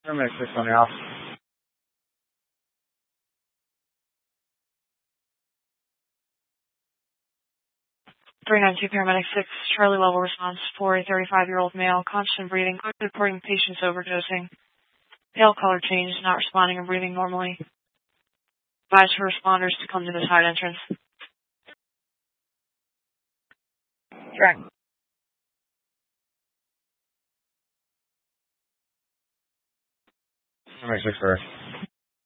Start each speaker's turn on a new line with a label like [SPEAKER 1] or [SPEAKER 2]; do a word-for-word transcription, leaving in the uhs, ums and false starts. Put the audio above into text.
[SPEAKER 1] Paramedic six on your house.
[SPEAKER 2] three nine two Paramedic six, Charlie level response for a thirty-five-year-old male, constant breathing, reporting patient's overdosing. Pale color change, not responding or breathing normally. Advise for responders to come to the side entrance. Direct.
[SPEAKER 1] Paramedic six first.